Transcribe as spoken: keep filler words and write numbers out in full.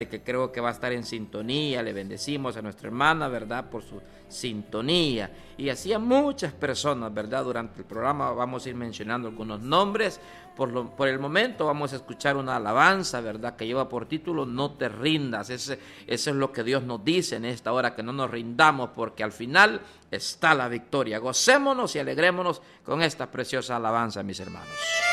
que creo que va a estar en sintonía. Le bendecimos a nuestra hermana, ¿verdad?, por su sintonía. Y así a muchas personas, ¿verdad? Durante el programa vamos a ir mencionando algunos nombres. Por, lo, por el momento vamos a escuchar una alabanza, ¿verdad?, que lleva por título No te rindas. Ese, eso es lo que Dios nos dice en esta hora, que no nos rindamos, porque al final está la victoria. Gocémonos y alegrémonos con esta preciosa alabanza, mis hermanos.